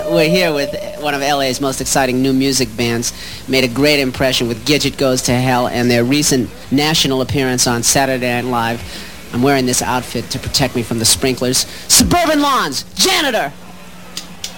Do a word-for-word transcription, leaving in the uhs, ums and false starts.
we're here with one of L A's most exciting new music bands. Made a great impression with Gidget Goes to Hell and their recent national appearance on Saturday Night Live. I'm wearing this outfit to protect me from the sprinklers. Suburban Lawns, Janitor!